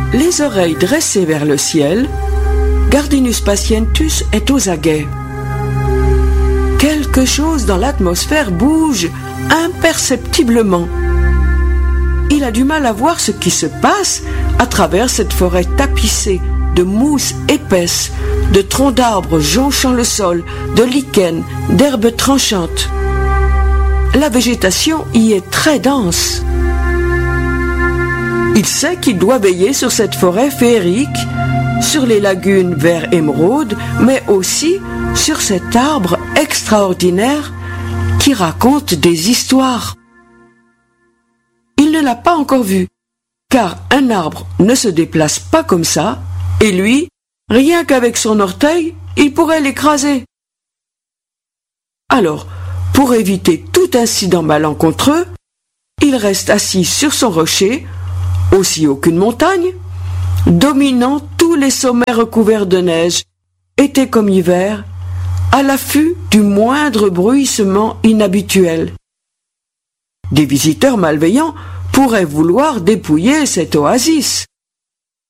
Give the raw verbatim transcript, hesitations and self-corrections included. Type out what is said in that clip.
Les oreilles dressées vers le ciel, Gardinus patientus est aux aguets. Quelque chose dans l'atmosphère bouge imperceptiblement. Il a du mal à voir ce qui se passe à travers cette forêt tapissée de mousse épaisse, de troncs d'arbres jonchant le sol, de lichens, d'herbes tranchantes. La végétation y est très dense. Il sait qu'il doit veiller sur cette forêt féerique, sur les lagunes vert émeraude, mais aussi sur cet arbre extraordinaire qui raconte des histoires. Il ne l'a pas encore vu, car un arbre ne se déplace pas comme ça, et lui, rien qu'avec son orteil, il pourrait l'écraser. Alors, pour éviter tout incident malencontreux, il reste assis sur son rocher, aussi haut qu'une montagne, dominant tous les sommets recouverts de neige, été comme hiver, à l'affût du moindre bruissement inhabituel. Des visiteurs malveillants pourraient vouloir dépouiller cette oasis.